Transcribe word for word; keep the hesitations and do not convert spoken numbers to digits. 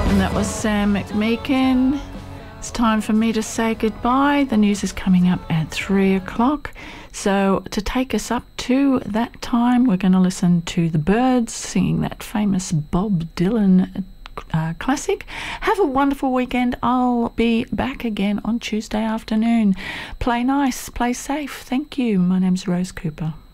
And that was Sam McMeekin. It's time for me to say goodbye. The news is coming up at three o'clock. So to take us up to that time, we're going to listen to the Byrds singing that famous Bob Dylan uh, classic. Have a wonderful weekend. I'll be back again on Tuesday afternoon. Play nice, play safe. Thank you. My name's Rose Cooper.